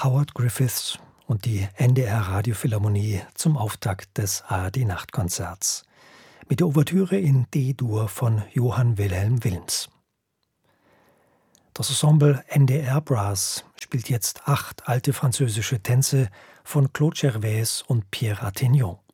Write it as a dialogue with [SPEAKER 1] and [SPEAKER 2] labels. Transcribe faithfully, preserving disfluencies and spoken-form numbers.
[SPEAKER 1] Howard Griffiths und die N D R Radiophilharmonie zum Auftakt des A R D-Nachtkonzerts mit der Ouvertüre in D-Dur von Johann Wilhelm Wilms. Das Ensemble N D R Brass spielt jetzt acht alte französische Tänze von Claude Gervais und Pierre Attignon.